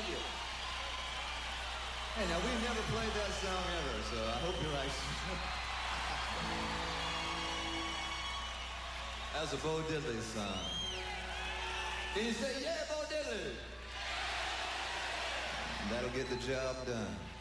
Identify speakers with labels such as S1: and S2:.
S1: Thank you.
S2: Hey, now we've never played that song ever, so I hope you like it. That's a Bo Diddley song. Can you say, yeah, Bo Diddley? That'll get the job done.